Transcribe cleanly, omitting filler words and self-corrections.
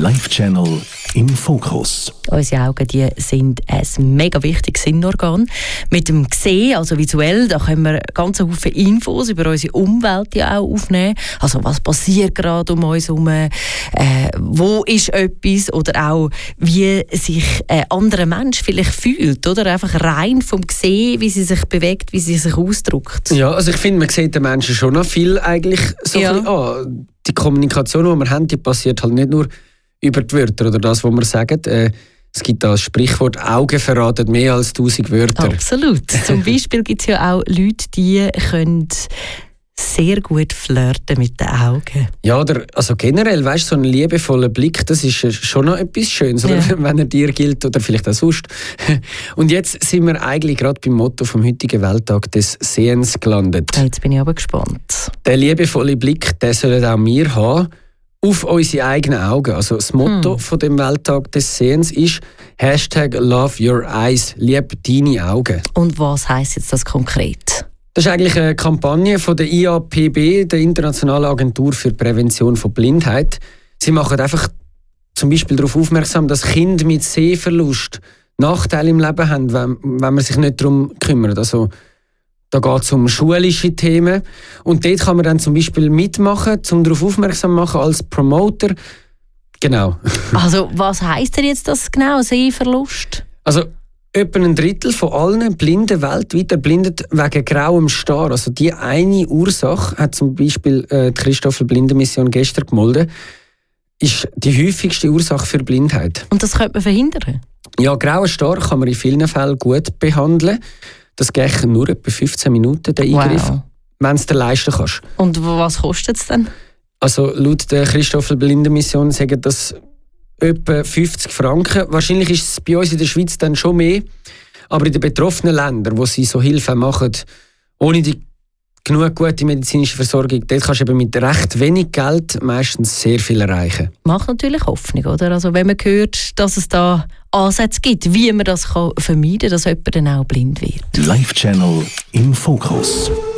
Live-Channel im Fokus. Unsere Augen, die sind ein mega wichtiges Sinnorgan. Mit dem Sehen, also visuell, da können wir ganz viele Infos über unsere Umwelt ja auch aufnehmen. Also was passiert gerade um uns herum, wo ist etwas oder auch wie sich ein anderer Mensch vielleicht fühlt, oder? Einfach rein vom Sehen, wie sie sich bewegt, wie sie sich ausdrückt. Ja, also ich finde, man sieht den Menschen schon noch viel eigentlich so ein bisschen an. Die Kommunikation, die wir haben, die passiert halt nicht nur über die Wörter oder das, was wir sagen. Es gibt das Sprichwort, Augen verraten mehr als 1000 Wörter. Absolut. Zum Beispiel gibt es ja auch Leute, die können sehr gut flirten mit den Augen. Ja, oder also generell, weißt, so ein liebevoller Blick, das ist schon noch etwas Schönes, oder? Wenn er dir gilt oder vielleicht auch sonst. Und jetzt sind wir eigentlich gerade beim Motto vom heutigen Welttag des Sehens gelandet. Jetzt bin ich aber gespannt. Der liebevolle Blick, den sollen auch wir haben, auf unsere eigenen Augen. Also das Motto von dem Welttag des Sehens ist #LoveYourEyes, lieb deine Augen. Und was heisst jetzt das konkret? Das ist eigentlich eine Kampagne von der IAPB, der Internationalen Agentur für Prävention von Blindheit. Sie machen einfach zum Beispiel darauf aufmerksam, dass Kinder mit Sehverlust Nachteile im Leben haben, wenn man sich nicht darum kümmert. Also, da geht es um schulische Themen. Und dort kann man dann zum Beispiel mitmachen, um darauf aufmerksam zu machen als Promoter. Genau. Also was heisst denn jetzt das genau, Sehverlust? Also etwa ein Drittel von allen Blinden weltweit erblindet wegen grauem Star. Also die eine Ursache, hat zum Beispiel die Christoffel-Blindenmission gestern gemeldet, ist die häufigste Ursache für Blindheit. Und das könnte man verhindern? Ja, grauer Star kann man in vielen Fällen gut behandeln. Das geht nur etwa 15 Minuten, der Eingriff, wenn du es dir leisten kannst. Und was kostet es denn? Also laut der Christoffel-Blindenmission sagen das etwa 50 Franken. Wahrscheinlich ist es bei uns in der Schweiz dann schon mehr. Aber in den betroffenen Ländern, wo sie so Hilfe machen, ohne die genug gute medizinische Versorgung, dort kannst du eben mit recht wenig Geld meistens sehr viel erreichen. Macht natürlich Hoffnung, oder? Also wenn man hört, dass es da Ansätze gibt, wie man das vermeiden kann, dass jemand dann auch blind wird. Live-Channel im Fokus.